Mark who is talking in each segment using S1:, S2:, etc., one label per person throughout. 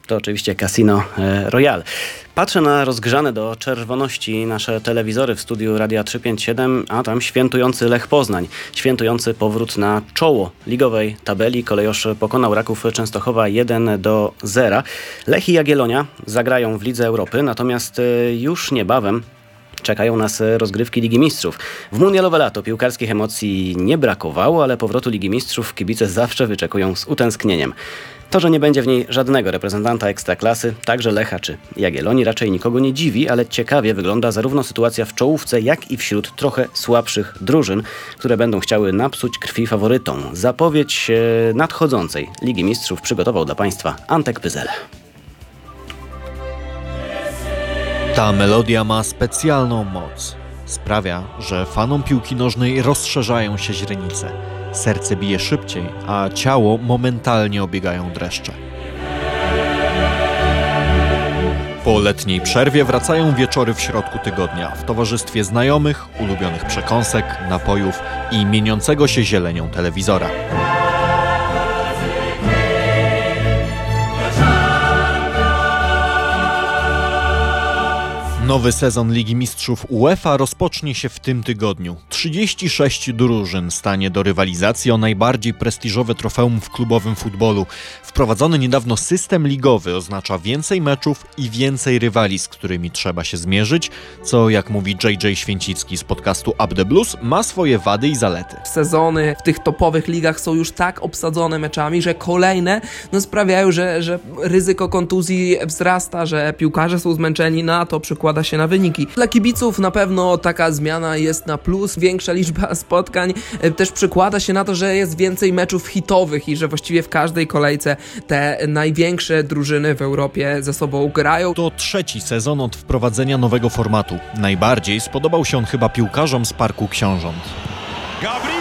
S1: To oczywiście Casino Royale. Patrzę na rozgrzane do czerwoności nasze telewizory w studiu Radia 357, a tam świętujący Lech Poznań. Świętujący powrót na czoło ligowej tabeli. Kolejorz pokonał Raków Częstochowa 1-0. Lech i Jagiellonia zagrają w Lidze Europy, natomiast już niebawem czekają nas rozgrywki Ligi Mistrzów. W mundialowe lato piłkarskich emocji nie brakowało, ale powrotu Ligi Mistrzów kibice zawsze wyczekują z utęsknieniem. To, że nie będzie w niej żadnego reprezentanta ekstraklasy, także Lecha czy Jagiellonii, raczej nikogo nie dziwi, ale ciekawie wygląda zarówno sytuacja w czołówce, jak i wśród trochę słabszych drużyn, które będą chciały napsuć krwi faworytom. Zapowiedź nadchodzącej Ligi Mistrzów przygotował dla Państwa Antek Pyzel.
S2: Ta melodia ma specjalną moc. Sprawia, że fanom piłki nożnej rozszerzają się źrenice. Serce bije szybciej, a ciało momentalnie obiegają dreszcze. Po letniej przerwie wracają wieczory w środku tygodnia w towarzystwie znajomych, ulubionych przekąsek, napojów i mieniącego się zielenią telewizora. Nowy sezon Ligi Mistrzów UEFA rozpocznie się w tym tygodniu. 36 drużyn stanie do rywalizacji o najbardziej prestiżowe trofeum w klubowym futbolu. Wprowadzony niedawno system ligowy oznacza więcej meczów i więcej rywali, z którymi trzeba się zmierzyć, co, jak mówi JJ Święcicki z podcastu Up The Blues, ma swoje wady i zalety.
S3: Sezony w tych topowych ligach są już tak obsadzone meczami, że kolejne sprawiają, że ryzyko kontuzji wzrasta, że piłkarze są zmęczeni, na to przykłada się na wyniki. Dla kibiców na pewno taka zmiana jest na plus. Większa liczba spotkań też przekłada się na to, że jest więcej meczów hitowych i że właściwie w każdej kolejce te największe drużyny w Europie ze sobą grają.
S2: To trzeci sezon od wprowadzenia nowego formatu. Najbardziej spodobał się on chyba piłkarzom z Parku Książąt.
S4: Gabriel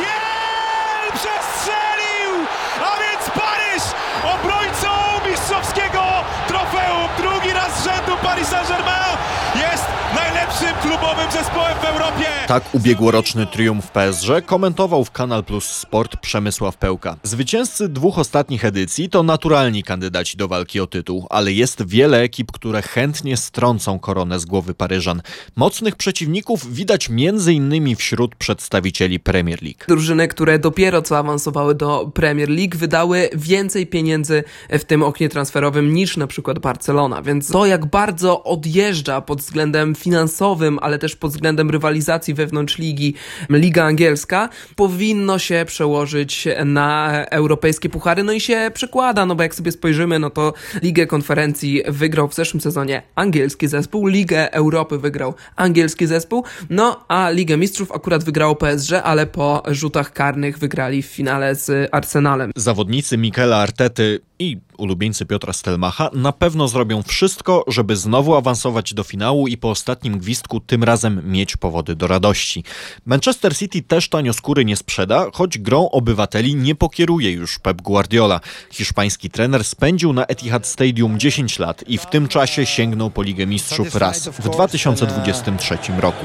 S4: przestrzelił! A więc Paryż obrońcą mistrzowskiego trofeum. Drugi raz z rzędu Paris Saint-Germain jest najlepszym klubowym zespołem w Europie.
S2: Tak ubiegłoroczny triumf PSG komentował w Kanal Plus Sport Przemysław Pełka. Zwycięzcy dwóch ostatnich edycji to naturalni kandydaci do walki o tytuł, ale jest wiele ekip, które chętnie strącą koronę z głowy Paryżan. Mocnych przeciwników widać m.in. wśród przedstawicieli Premier League.
S3: Drużyny, które dopiero co awansowały do Premier League, wydały więcej pieniędzy w tym oknie transferowym niż na przykład Barcelona, więc to, jak bardzo odjeżdża pod względem finansowym, ale też pod względem rywalizacji wewnątrz ligi, Liga Angielska, powinno się przełożyć na europejskie puchary, no i się przekłada, bo jak sobie spojrzymy, to Ligę Konferencji wygrał w zeszłym sezonie angielski zespół, Ligę Europy wygrał angielski zespół, a Ligę Mistrzów akurat wygrało PSG, ale po rzutach karnych wygrali w finale z Arsenalem.
S2: Zawodnicy Mikela Artety i ulubieńcy Piotra Stelmacha na pewno zrobią wszystko, żeby znowu awansować do finału i po ostatnim gwizdku tym razem mieć powody do radości. Manchester City też tanio skóry nie sprzeda, choć grą obywateli nie pokieruje już Pep Guardiola. Hiszpański trener spędził na Etihad Stadium 10 lat i w tym czasie sięgnął po Ligę Mistrzów raz w 2023 roku.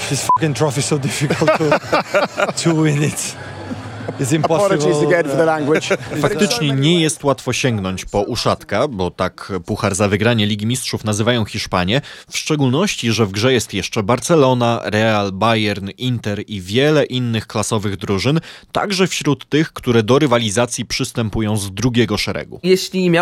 S2: Faktycznie nie jest łatwo sięgnąć po uszatka, bo tak puchar za wygranie Ligi Mistrzów nazywają Hiszpanię, w szczególności, że w grze jest jeszcze Barcelona, Real, Bayern, Inter i wiele innych klasowych drużyn, także wśród tych, które do rywalizacji przystępują z drugiego szeregu.
S3: Jeśli